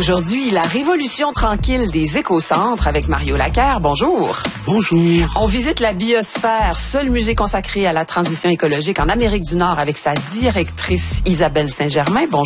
Aujourd'hui, la révolution tranquille des écocentres avec Mario Laquer. Bonjour. Bonjour. On visite la Biosphère, seul musée consacré à la transition écologique en Amérique du Nord avec sa directrice Isabelle Saint-Germain. Bonjour.